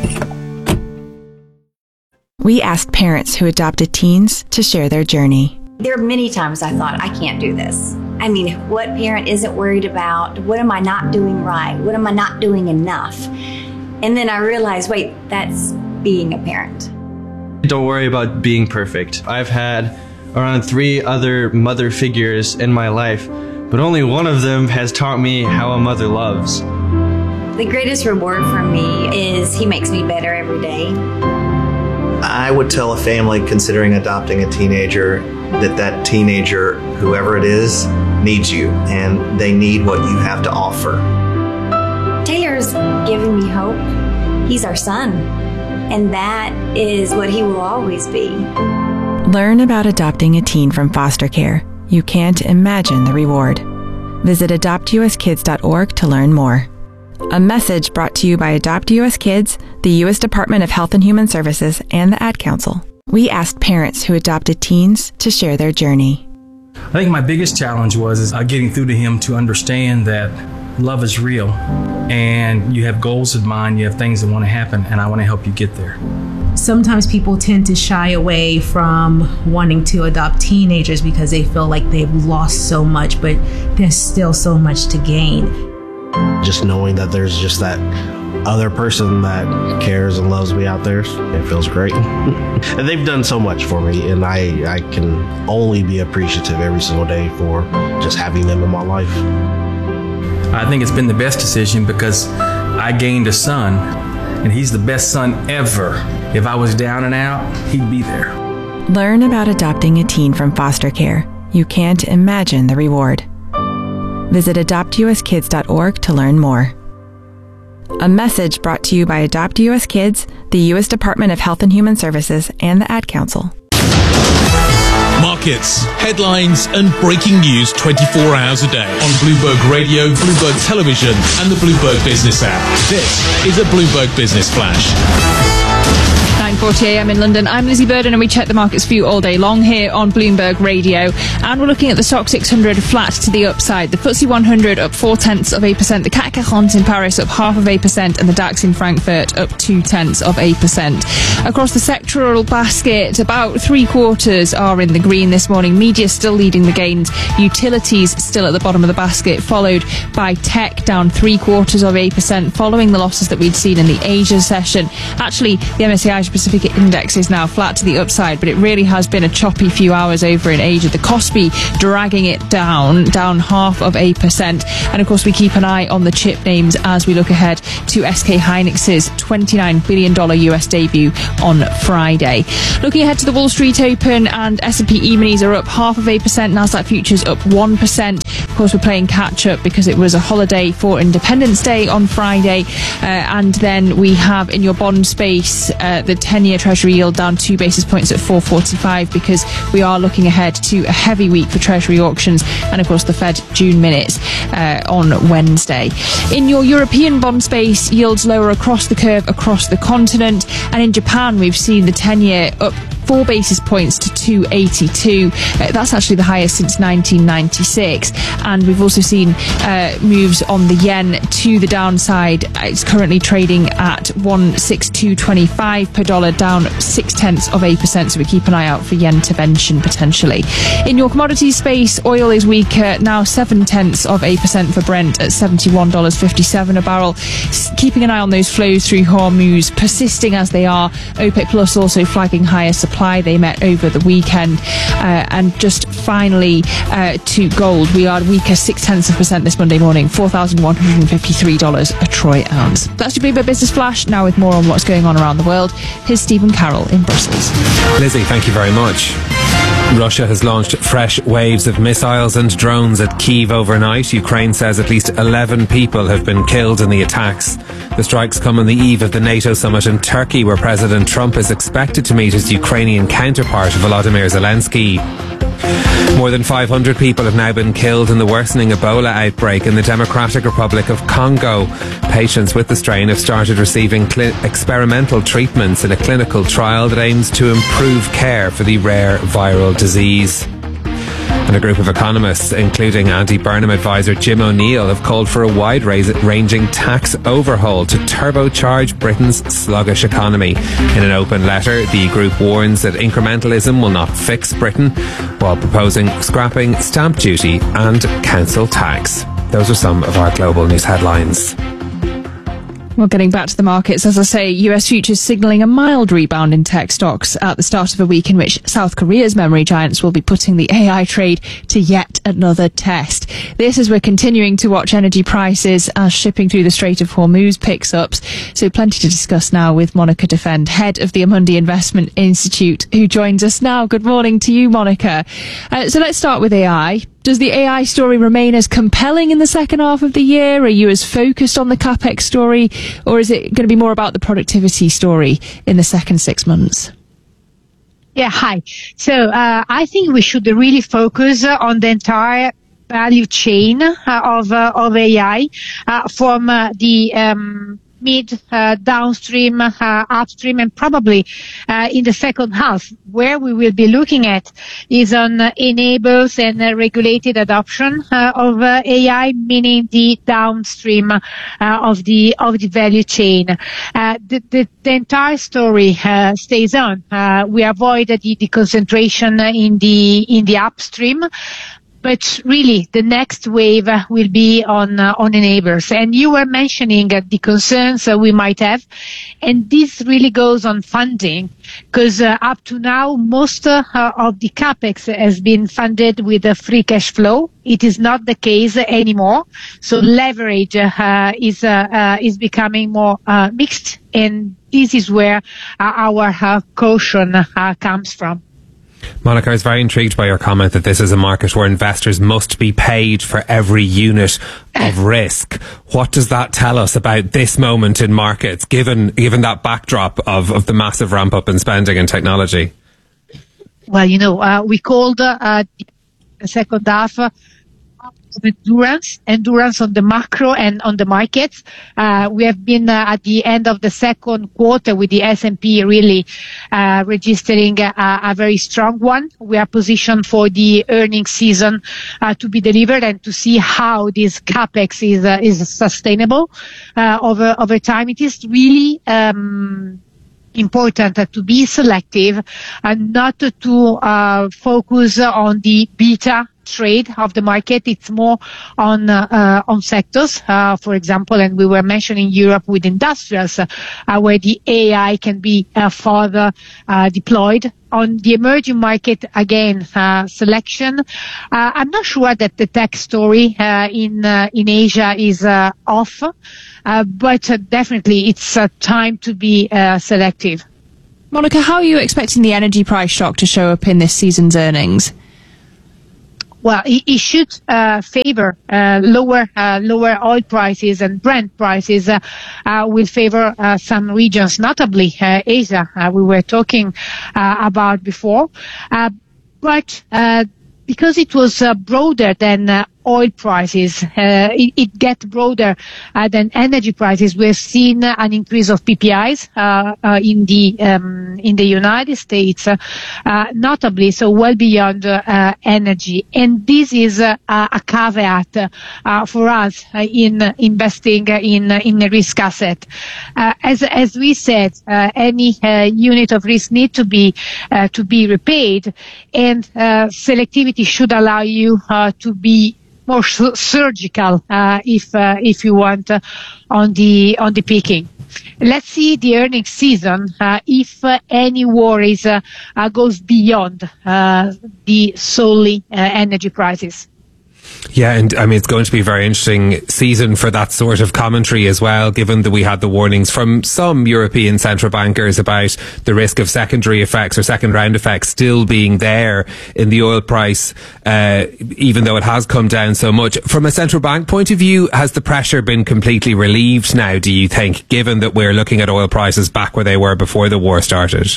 We asked parents who adopted teens to share their journey. There are many times I thought, I can't do this. I mean, what parent isn't worried about? What am I not doing right? What am I not doing enough? And then I realized, wait, that's being a parent. Don't worry about being perfect. I've had around 3 other mother figures in my life, but only one of them has taught me how a mother loves. The greatest reward for me is he makes me better every day. I would tell a family considering adopting a teenager that teenager, whoever it is, needs you, and they need what you have to offer. Taylor's given me hope. He's our son, and that is what he will always be. Learn about adopting a teen from foster care. You can't imagine the reward. Visit adoptuskids.org to learn more. A message brought to you by Adopt US Kids, the U.S. Department of Health and Human Services, and the Ad Council. We asked parents who adopted teens to share their journey. I think my biggest challenge was getting through to him to understand that love is real and you have goals in mind, you have things that want to happen, and I want to help you get there. Sometimes people tend to shy away from wanting to adopt teenagers because they feel like they've lost so much, but there's still so much to gain. Just knowing that there's just that other person that cares and loves me out there, it feels great. And they've done so much for me, and I can only be appreciative every single day for just having them in my life. I think it's been the best decision because I gained a son, and he's the best son ever. If I was down and out, he'd be there. Learn about adopting a teen from foster care. You can't imagine the reward. Visit adoptuskids.org to learn more. A message brought to you by Adopt US Kids, the U.S. Department of Health and Human Services, and the Ad Council. Markets, headlines, and breaking news 24 hours a day on Bloomberg Radio, Bloomberg Television, and the Bloomberg Business app. This is a Bloomberg Business Flash. 9:40 a.m. in London. I'm Lizzie Burden, and we check the markets for you all day long here on Bloomberg Radio. And we're looking at the Stock 600 flat to the upside. The FTSE 100 up 0.4%. The CAC 40 in Paris up 0.5%, and the DAX in Frankfurt up 0.2%. Across the sectoral basket, about 3/4 are in the green this morning. Media still leading the gains. Utilities still at the bottom of the basket, followed by tech down 0.75%, following the losses that we'd seen in the Asia session. Actually, the MSCI Asia Pacific Index is now flat to the upside, but it really has been a choppy few hours over in Asia. The Kospi dragging it down 0.5%. And of course, we keep an eye on the chip names as we look ahead to SK Hynix's $29 billion US debut on Friday. Looking ahead to the Wall Street Open, and S&P E-minis are up 0.5%. Nasdaq futures up 1%. Of course, we're playing catch up because it was a holiday for Independence Day on Friday. And then we have in your bond space the 10-year Treasury yield down 2 basis points at 4.45, because we are looking ahead to a heavy week for Treasury auctions, and of course the Fed June minutes on Wednesday. In your European bond space, yields lower across the curve across the continent, and in Japan we've seen the 10-year up 4 basis points to 282. That's actually the highest since 1996. And we've also seen moves on the yen to the downside. It's currently trading at 162.25 per dollar, down 0.6%. So we keep an eye out for yen intervention potentially. In your commodities space, oil is weaker, now 0.7% for Brent at $71.57 a barrel. Keeping an eye on those flows through Hormuz, persisting as they are. OPEC Plus also flagging higher supply. They met over the weekend. And just finally to gold, we are weaker 0.6% this Monday morning, $4,153 a troy ounce. That's your Bloomberg Business Flash. Now with more on what's going on around the world, here's Stephen Carroll in Brussels. Lizzie, thank you very much. Russia has launched fresh waves of missiles and drones at Kyiv overnight. Ukraine says at least 11 people have been killed in the attacks. The strikes come on the eve of the NATO summit in Turkey, where President Trump is expected to meet his Ukrainian counterpart, Volodymyr Zelensky. More than 500 people have now been killed in the worsening Ebola outbreak in the Democratic Republic of Congo. Patients with the strain have started receiving experimental treatments in a clinical trial that aims to improve care for the rare viral disease. And a group of economists, including anti-Burnham advisor Jim O'Neill, have called for a wide-ranging tax overhaul to turbocharge Britain's sluggish economy. In an open letter, the group warns that incrementalism will not fix Britain, while proposing scrapping stamp duty and council tax. Those are some of our global news headlines. Well, getting back to the markets, as I say, US futures signalling a mild rebound in tech stocks at the start of a week in which South Korea's memory giants will be putting the AI trade to yet another test. This as we're continuing to watch energy prices as shipping through the Strait of Hormuz picks up. So plenty to discuss now with Monica Defend, head of the Amundi Investment Institute, who joins us now. Good morning to you, Monica. So let's start with AI. Does the AI story remain as compelling in the second half of the year? Are you as focused on the CapEx story, or is it going to be more about the productivity story in the second 6 months? Yeah, hi. So I think we should really focus on the entire value chain of AI from the mid, downstream, upstream, and probably in the second half. Where we will be looking at is on enables and regulated adoption of AI, meaning the downstream of the value chain. The entire story stays on. We avoid the concentration in the upstream. But really, the next wave will be on enablers. And you were mentioning the concerns we might have. And this really goes on funding, because up to now, most of the CapEx has been funded with a free cash flow. It is not the case anymore. So leverage is becoming more mixed. And this is where our caution comes from. Monica, I was very intrigued by your comment that this is a market where investors must be paid for every unit of risk. What does that tell us about this moment in markets, given that backdrop of the massive ramp up in spending and technology? Well, we called the second half endurance on the macro and on the markets. We have been at the end of the second quarter with the S&P really registering a very strong one. We are positioned for the earnings season to be delivered and to see how this capex is sustainable over time. It is really important to be selective and not to focus on the beta trade of the market. It's more on sectors, for example, and we were mentioning Europe with industrials, where the AI can be further deployed. On the emerging market, again, selection. I'm not sure that the tech story in Asia is off, but definitely it's time to be selective. Monica, how are you expecting the energy price shock to show up in this season's earnings? Well, it should favor lower oil prices, and Brent prices will favor some regions, notably Asia, we were talking about before. But because it was broader than oil prices, it gets broader than energy prices. We've seen an increase of PPIs in the United States, notably, so well beyond energy. And this is a caveat for us in investing in a risk asset. As we said, any unit of risk need to be repaid, and selectivity should allow you to be more surgical, if you want, on the picking. Let's see the earnings season if any worries goes beyond the solely energy prices. Yeah, and I mean, it's going to be a very interesting season for that sort of commentary as well, given that we had the warnings from some European central bankers about the risk of secondary effects or second round effects still being there in the oil price, even though it has come down so much. From a central bank point of view, has the pressure been completely relieved now, do you think, given that we're looking at oil prices back where they were before the war started?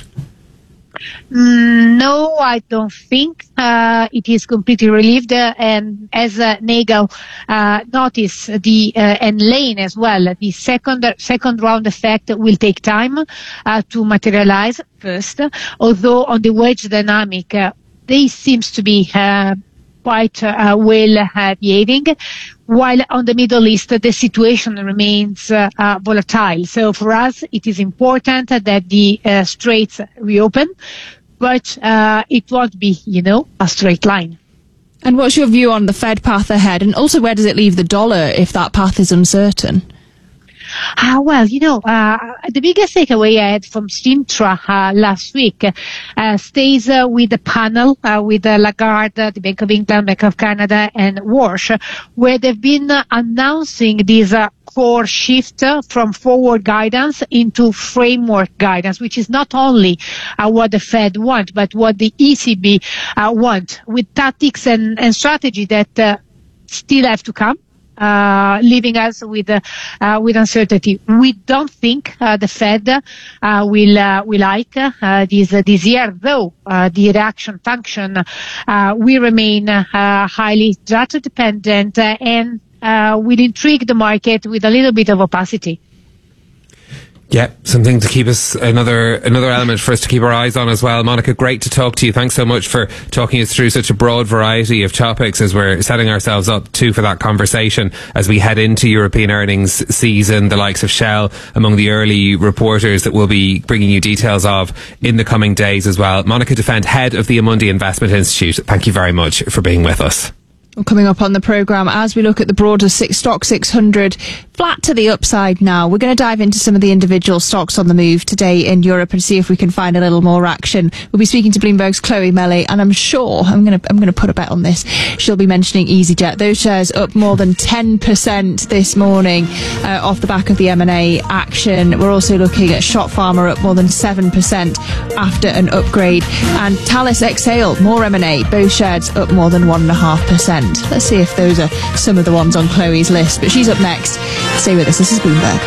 No, I don't think it is completely relieved. And as Nagel noticed, and Lane as well, the second round effect will take time to materialize first. Although on the wage dynamic, they seems to be quite well behaving, while on the Middle East the situation remains volatile. So for us, it is important that the straits reopen, but it won't be, a straight line. And what's your view on the Fed path ahead, and also where does it leave the dollar if that path is uncertain? Well, the biggest takeaway I had from Sintra last week stays with the panel with Lagarde, the Bank of England, Bank of Canada, and Walsh, where they've been announcing this core shift from forward guidance into framework guidance, which is not only what the Fed want, but what the ECB want, with tactics and strategy that still have to come. Leaving us with uncertainty. We don't think the Fed will like this year, though the reaction function will remain highly data dependent and will intrigue the market with a little bit of opacity. Yeah, something to keep us, another element for us to keep our eyes on as well. Monica, great to talk to you. Thanks so much for talking us through such a broad variety of topics as we're setting ourselves up too for that conversation as we head into European earnings season, the likes of Shell among the early reporters that we'll be bringing you details of in the coming days as well. Monica Defend, head of the Amundi Investment Institute, thank you very much for being with us. Coming up on the programme, as we look at the broader Stock 600, flat to the upside now. We're going to dive into some of the individual stocks on the move today in Europe and see if we can find a little more action. We'll be speaking to Bloomberg's Chloe Melly, and I'm sure I'm going to put a bet on this. She'll be mentioning EasyJet. Those shares up more than 10% this morning off the back of the M&A action. We're also looking at Schott Pharma up more than 7% after an upgrade, and Thales Exhale, more M&A, both shares up more than 1.5%. Let's see if those are some of the ones on Chloe's list, but she's up next. Stay with us. This is Bloomberg.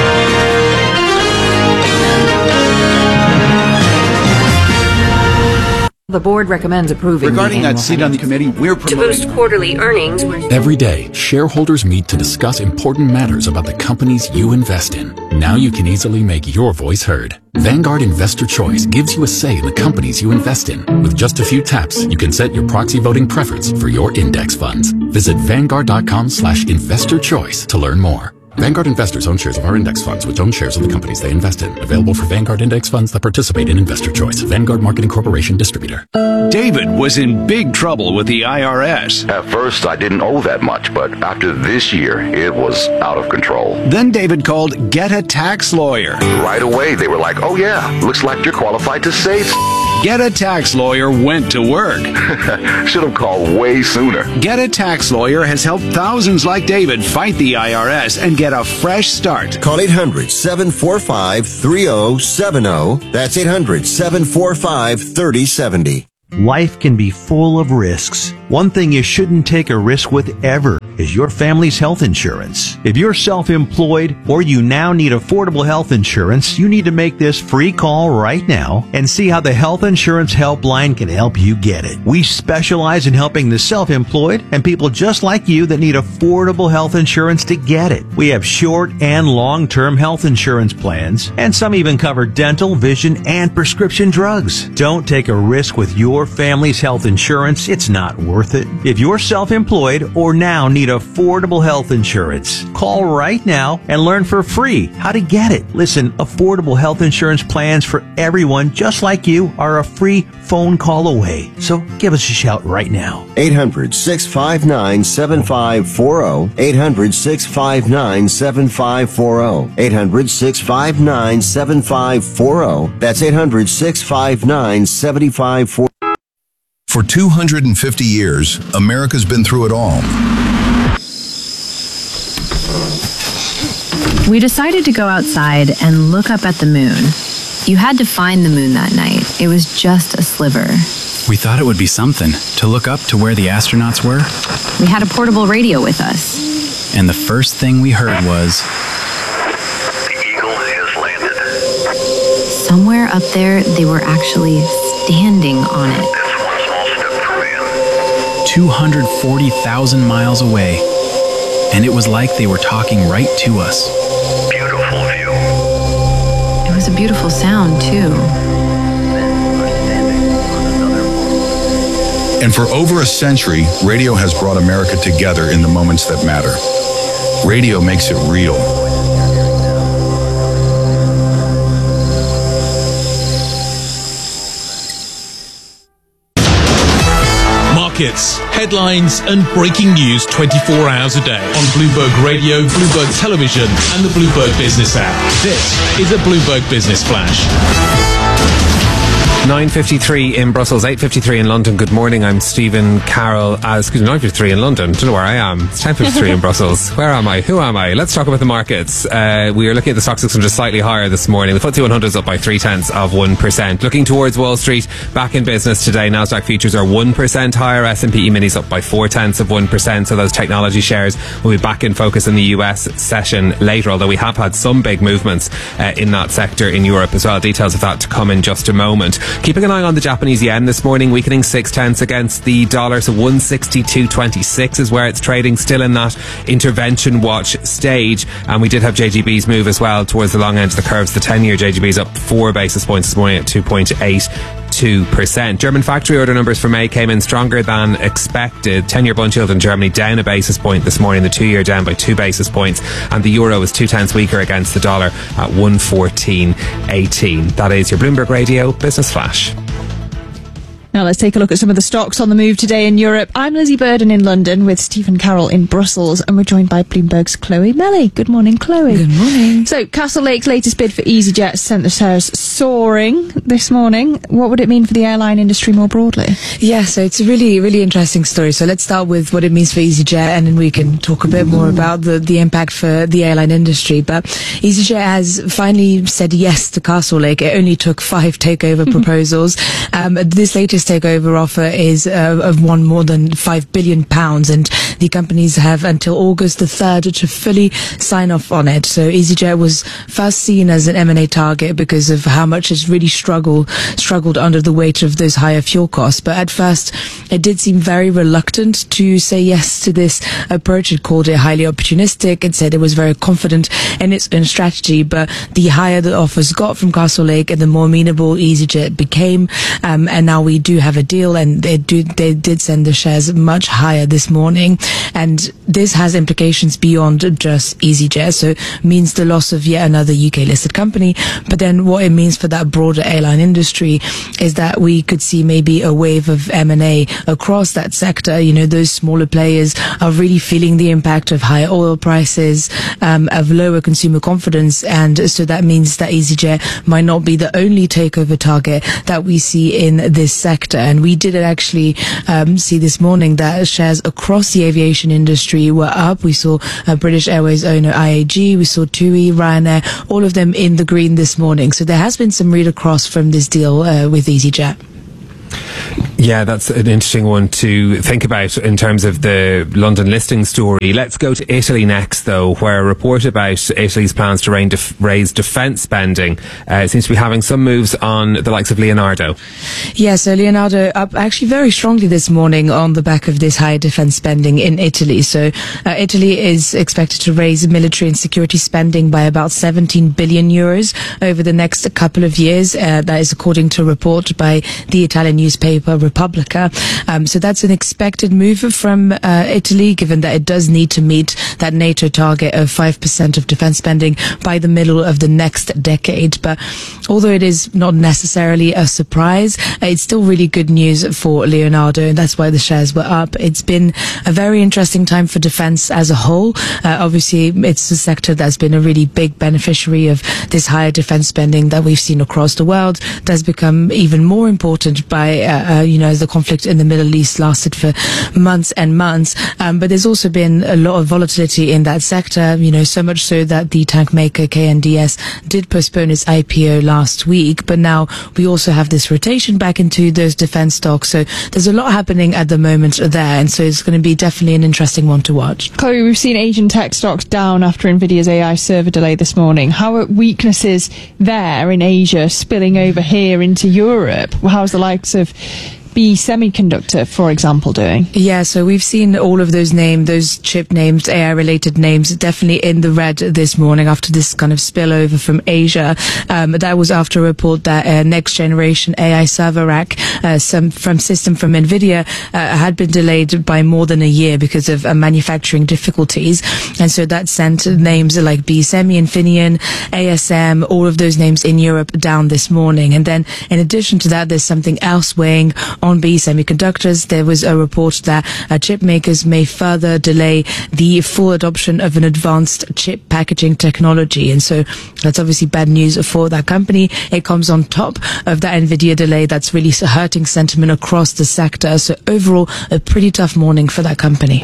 The board recommends approving. Regarding that seat on the committee, we're promoting to boost quarterly earnings. Every day, shareholders meet to discuss important matters about the companies you invest in. Now you can easily make your voice heard. Vanguard Investor Choice gives you a say in the companies you invest in. With just a few taps, you can set your proxy voting preference for your index funds. Visit Vanguard.com/investorchoice to learn more. Vanguard investors own shares of our index funds, which own shares of the companies they invest in. Available for Vanguard index funds that participate in Investor Choice. Vanguard Marketing Corporation distributor. David was in big trouble with the IRS. At first, I didn't owe that much, but after this year, it was out of control. Then David called Get a Tax Lawyer. Right away, they were like, oh yeah, looks like you're qualified to save. Get a Tax Lawyer went to work. Should have called way sooner. Get a Tax Lawyer has helped thousands like David fight the IRS and get a fresh start. Call 800-745-3070. That's 800-745-3070. Life can be full of risks. One thing you shouldn't take a risk with ever is your family's health insurance. If you're self-employed or you now need affordable health insurance, you need to make this free call right now and see how the Health Insurance Helpline can help you get it. We specialize in helping the self-employed and people just like you that need affordable health insurance to get it. We have short and long-term health insurance plans, and some even cover dental, vision, and prescription drugs. Don't take a risk with your family's health insurance. It's not worth it. If you're self-employed or now need affordable health insurance, call right now and learn for free how to get it. Listen, affordable health insurance plans for everyone just like you are a free phone call away. So give us a shout right now. 800-659-7540. 800-659-7540. 800-659-7540. That's 800-659-7540. For 250 years, America's been through it all. We decided to go outside and look up at the moon. You had to find the moon that night. It was just a sliver. We thought it would be something to look up to where the astronauts were. We had a portable radio with us. And the first thing we heard was... The Eagle has landed. Somewhere up there, they were actually standing on it. That's one small step for man. 240,000 miles away. And it was like they were talking right to us. Beautiful view. It was a beautiful sound, too. And for over a century, radio has brought America together in the moments that matter. Radio makes it real. Markets, headlines and breaking news 24 hours a day on Bloomberg Radio, Bloomberg Television and the Bloomberg Business app. This is a Bloomberg Business Flash. 9:53 in Brussels, 8:53 in London. Good morning, I'm Stephen Carroll. 9:53 in London. Don't know where I am. It's 10:53 in Brussels. Where am I? Who am I? Let's talk about the markets. We are looking at the Stock 600 slightly higher this morning. The FTSE 100 is up by 0.3%. Looking towards Wall Street, back in business today. Nasdaq futures are 1% higher. S&P E-minis up by 0.4%. So those technology shares will be back in focus in the US session later, although we have had some big movements in that sector in Europe as well. Details of that to come in just a moment. Keeping an eye on the Japanese yen this morning, weakening 0.6 against the dollar, so 162.26 is where it's trading, still in that intervention watch stage. And we did have JGB's move as well towards the long end of the curves. The 10-year JGB's up 4 basis points this morning at 2.82%. German factory order numbers for May came in stronger than expected. 10-year bond yield in Germany down a basis point this morning, the 2-year down by 2 basis points, and the euro is 0.2 weaker against the dollar at 114.18. That is your Bloomberg Radio Business Flash. Now let's take a look at some of the stocks on the move today in Europe. I'm Lizzie Burden in London with Stephen Carroll in Brussels, and we're joined by Bloomberg's Chloe Melly. Good morning, Chloe. Good morning. So Castle Lake's latest bid for EasyJet sent the shares soaring this morning. What would it mean for the airline industry more broadly? Yeah, so it's a really, really interesting story. So let's start with what it means for EasyJet, and then we can talk a bit more about the impact for the airline industry. But EasyJet has finally said yes to Castle Lake. It only took 5 takeover proposals. This latest takeover offer is of won more than £5 billion, and the companies have until August the 3rd to fully sign off on it. So EasyJet was first seen as an M&A target because of how much it's really struggled under the weight of those higher fuel costs. But at first, it did seem very reluctant to say yes to this approach. It called it highly opportunistic and said it was very confident in its own strategy. But the higher the offers got from Castle Lake, and the more amenable EasyJet became. And now we do have a deal, and they did send the shares much higher this morning. And this has implications beyond just EasyJet. So it means the loss of yet another UK listed company. But then what it means for that broader airline industry is that we could see maybe a wave of M&A across that sector. You know, those smaller players are really feeling the impact of higher oil prices, of lower consumer confidence. And so that means that EasyJet might not be the only takeover target that we see in this sector. And we did actually see this morning that shares across the aviation industry were up. We saw British Airways owner IAG, we saw TUI, Ryanair, all of them in the green this morning. So there has been some read across from this deal with EasyJet. Yeah, that's an interesting one to think about in terms of the London listing story. Let's go to Italy next, though, where a report about Italy's plans to raise defence spending seems to be having some moves on the likes of Leonardo. Yeah, so Leonardo up actually very strongly this morning on the back of this high defence spending in Italy. So Italy is expected to raise military and security spending by about 17 billion euros over the next couple of years. That is according to a report by the Italian newspaper Repubblica. So that's an expected move from Italy, given that it does need to meet that NATO target of 5% of defence spending by the middle of the next decade. But although it is not necessarily a surprise, it's still really good news for Leonardo, and that's why the shares were up. It's been a very interesting time for defence as a whole. Obviously, it's a sector that's been a really big beneficiary of this higher defence spending that we've seen across the world. That's become even more important by as the conflict in the Middle East lasted for months and months. But there's also been a lot of volatility in that sector, so much so that the tank maker KNDS did postpone its IPO last week. But now we also have this rotation back into those defense stocks. So there's a lot happening at the moment there. And so it's going to be definitely an interesting one to watch. Chloe, we've seen Asian tech stocks down after Nvidia's AI server delay this morning. How are weaknesses there in Asia spilling over here into Europe? How's the likes of B Semiconductor, for example, doing? Yeah, so we've seen all of those chip names, AI-related names, definitely in the red this morning after this kind of spillover from Asia. That was after a report that next-generation AI server rack from NVIDIA had been delayed by more than a year because of manufacturing difficulties. And so that sent names like B Semi, Infineon, ASM, all of those names in Europe down this morning. And then in addition to that, there's something else weighing on B Semiconductors. There was a report that chip makers may further delay the full adoption of an advanced chip packaging technology. And so that's obviously bad news for that company. It comes on top of that NVIDIA delay that's really hurting sentiment across the sector. So overall, a pretty tough morning for that company.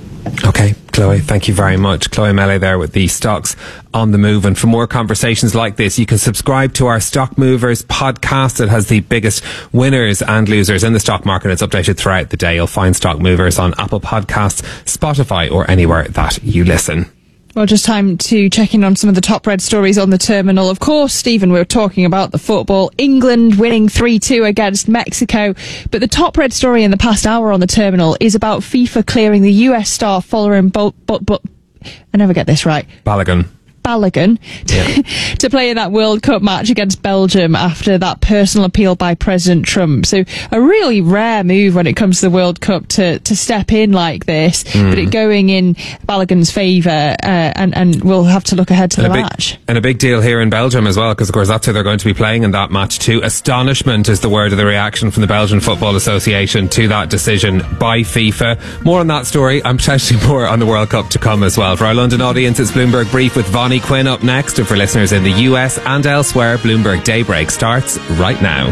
Okay, Chloe, thank you very much. Chloe Melly there with the stocks on the move. And for more conversations like this, you can subscribe to our Stock Movers podcast. It has the biggest winners and losers in the stock market. It's updated throughout the day. You'll find Stock Movers on Apple Podcasts, Spotify, or anywhere that you listen. Well, just time to check in on some of the top red stories on the terminal. Of course, Stephen, we were talking about the football. England winning 3-2 against Mexico. But the top red story in the past hour on the terminal is about FIFA clearing the US star Folarin I never get this right. Balogun. Balogun to play in that World Cup match against Belgium after that personal appeal by President Trump. So a really rare move when it comes to the World Cup to step in like this, but it going in Balogun's favour, and we'll have to look ahead to the match. And a big deal here in Belgium as well, because of course that's who they're going to be playing in that match too. Astonishment is the word of the reaction from the Belgian Football Association to that decision by FIFA. More on that story, and potentially more on the World Cup to come as well. For our London audience, it's Bloomberg Brief with Vonnie Quinn up next, and for listeners in the US and elsewhere, Bloomberg Daybreak starts right now.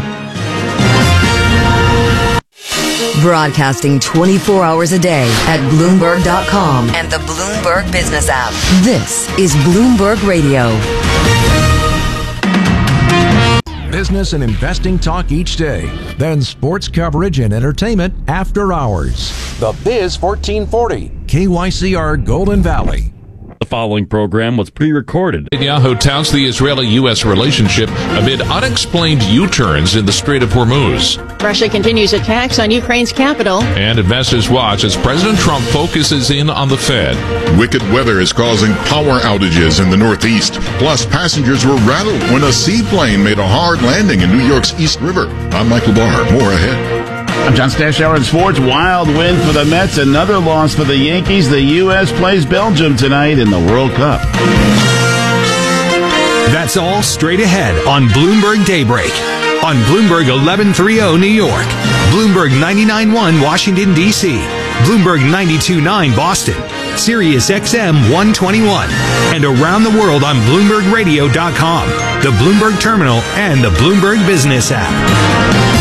Broadcasting 24 hours a day at Bloomberg.com and the Bloomberg Business app. This is Bloomberg Radio. Business and investing talk each day. Then sports coverage and entertainment after hours. The Biz 1440. KYCR Golden Valley. The following program was pre-recorded. Netanyahu touts the Israeli-U.S. relationship amid unexplained U-turns in the Strait of Hormuz. Russia continues attacks on Ukraine's capital. And investors watch as President Trump focuses in on the Fed. Wicked weather is causing power outages in the Northeast. Plus, passengers were rattled when a seaplane made a hard landing in New York's East River. I'm Michael Barr. More ahead. I'm John Stashower in sports. Wild win for the Mets. Another loss for the Yankees. The U.S. plays Belgium tonight in the World Cup. That's all straight ahead on Bloomberg Daybreak. On Bloomberg 1130 New York. Bloomberg 99.1 Washington, D.C. Bloomberg 92.9 Boston. Sirius XM 121. And around the world on BloombergRadio.com, the Bloomberg Terminal, and the Bloomberg Business app.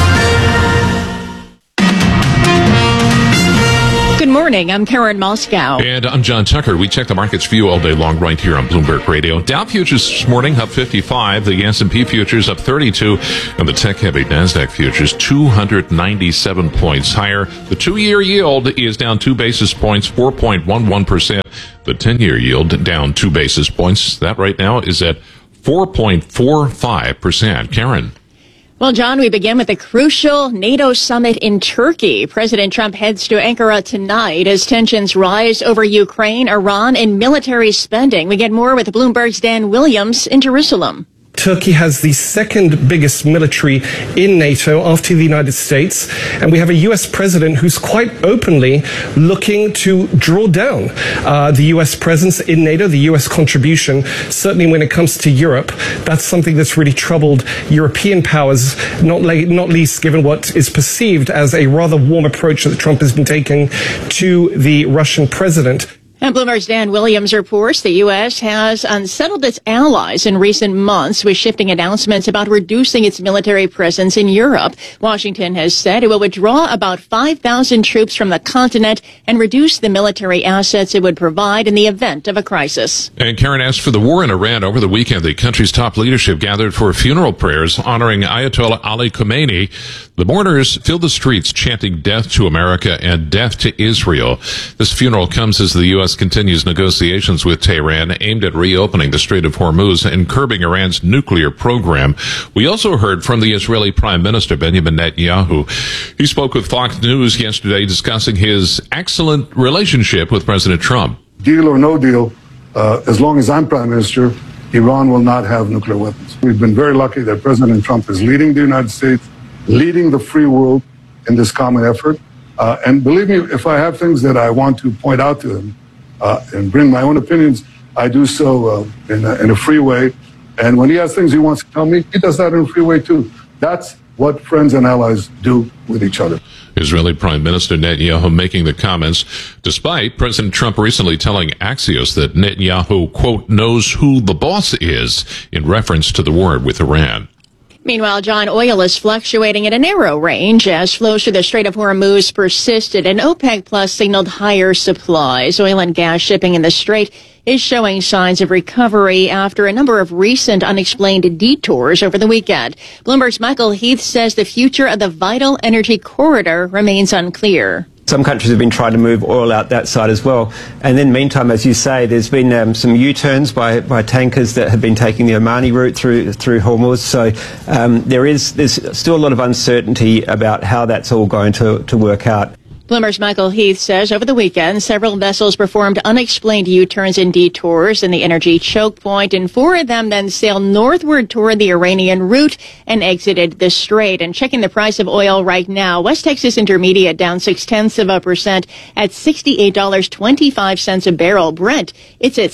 Good morning. I'm Karen Moscow. And I'm John Tucker. We check the markets for you all day long right here on Bloomberg Radio. Dow futures this morning up 55. The S&P futures up 32. And the tech-heavy NASDAQ futures 297 points higher. The 2-year yield is down 2 basis points, 4.11%. The 10-year yield down 2 basis points. That right now is at 4.45%. Karen. Well, John, we begin with a crucial NATO summit in Turkey. President Trump heads to Ankara tonight as tensions rise over Ukraine, Iran, and military spending. We get more with Bloomberg's Dan Williams in Jerusalem. Turkey has the second biggest military in NATO after the United States, and we have a U.S. president who's quite openly looking to draw down the U.S. presence in NATO, the U.S. contribution. Certainly when it comes to Europe, that's something that's really troubled European powers, not least given what is perceived as a rather warm approach that Trump has been taking to the Russian president. And Bloomberg's Dan Williams reports the U.S. has unsettled its allies in recent months with shifting announcements about reducing its military presence in Europe. Washington has said it will withdraw about 5,000 troops from the continent and reduce the military assets it would provide in the event of a crisis. And Karen, as for the war in Iran, over the weekend, the country's top leadership gathered for funeral prayers honoring Ayatollah Ali Khamenei. The mourners filled the streets chanting death to America and death to Israel. This funeral comes as the U.S. continues negotiations with Tehran aimed at reopening the Strait of Hormuz and curbing Iran's nuclear program. We also heard from the Israeli Prime Minister Benjamin Netanyahu. He spoke with Fox News yesterday discussing his excellent relationship with President Trump. Deal or no deal, as long as I'm Prime Minister, Iran will not have nuclear weapons. We've been very lucky that President Trump is leading the United States, leading the free world in this common effort. And believe me, if I have things that I want to point out to him, and bring my own opinions, I do so in a free way. And when he has things he wants to tell me, he does that in a free way too. That's what friends and allies do with each other. Israeli Prime Minister Netanyahu making the comments despite President Trump recently telling Axios that Netanyahu, quote, knows who the boss is in reference to the war with Iran. Meanwhile, John, oil is fluctuating at a narrow range as flows through the Strait of Hormuz persisted and OPEC Plus signaled higher supplies. Oil and gas shipping in the Strait is showing signs of recovery after a number of recent unexplained detours over the weekend. Bloomberg's Michael Heath says the future of the vital energy corridor remains unclear. Some countries have been trying to move oil out that side as well. And then meantime, as you say, there's been some U-turns by tankers that have been taking the Omani route through Hormuz. So there's still a lot of uncertainty about how that's all going to work out. Bloomberg's Michael Heath says over the weekend, several vessels performed unexplained U-turns and detours in the energy choke point, and 4 of them then sailed northward toward the Iranian route and exited the strait. And checking the price of oil right now, West Texas Intermediate down 0.6% at $68.25 a barrel. Brent, it's at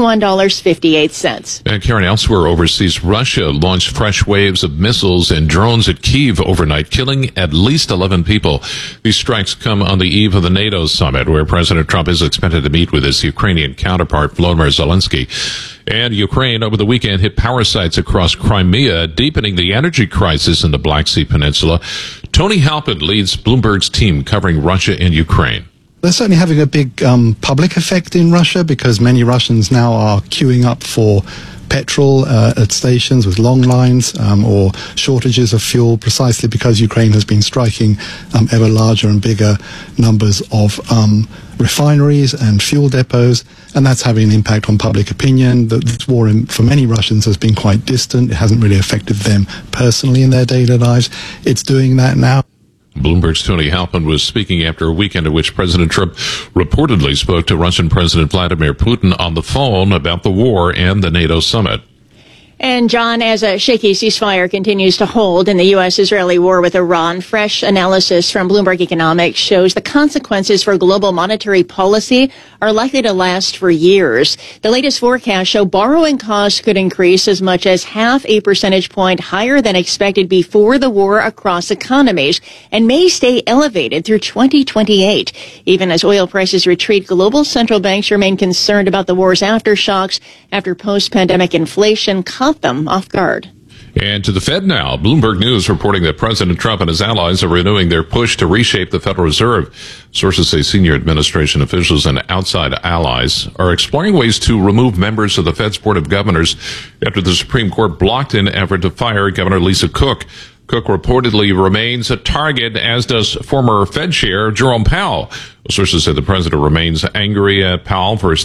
$71.58. And Karen, elsewhere overseas, Russia launched fresh waves of missiles and drones at Kyiv overnight, killing at least 11 people. These strikes come on the eve of the NATO summit, where President Trump is expected to meet with his Ukrainian counterpart, Volodymyr Zelensky. And Ukraine over the weekend hit power sites across Crimea, deepening the energy crisis in the Black Sea Peninsula. Tony Halpin leads Bloomberg's team covering Russia and Ukraine. They're certainly having a big public effect in Russia, because many Russians now are queuing up for petrol at stations with long lines or shortages of fuel, precisely because Ukraine has been striking ever larger and bigger numbers of refineries and fuel depots, and that's having an impact on public opinion. This war for many Russians has been quite distant. It hasn't really affected them personally in their daily lives. It's doing that now. Bloomberg's Tony Halpin was speaking after a weekend in which President Trump reportedly spoke to Russian President Vladimir Putin on the phone about the war and the NATO summit. And John, as a shaky ceasefire continues to hold in the U.S.-Israeli war with Iran, fresh analysis from Bloomberg Economics shows the consequences for global monetary policy are likely to last for years. The latest forecasts show borrowing costs could increase as much as 0.5 percentage point higher than expected before the war across economies, and may stay elevated through 2028. Even as oil prices retreat, global central banks remain concerned about the war's aftershocks after post-pandemic inflation caught them off guard. And to the Fed now. Bloomberg News reporting that President Trump and his allies are renewing their push to reshape the Federal Reserve. Sources say senior administration officials and outside allies are exploring ways to remove members of the Fed's Board of Governors after the Supreme Court blocked an effort to fire Governor Lisa Cook. Cook reportedly remains a target, as does former Fed Chair Jerome Powell. Sources said the president remains angry at Powell for